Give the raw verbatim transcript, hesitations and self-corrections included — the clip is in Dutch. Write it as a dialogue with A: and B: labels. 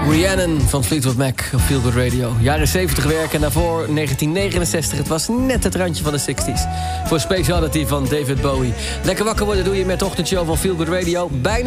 A: Rhiannon van Fleetwood Mac op Feel Good Radio. Jaren zeventig werken en daarvoor negentien negenenzestig. Het was net het randje van de zestig's. Voor Speciality van David Bowie. Lekker wakker worden doe je met de ochtendshow van Feel Good Radio. Bijna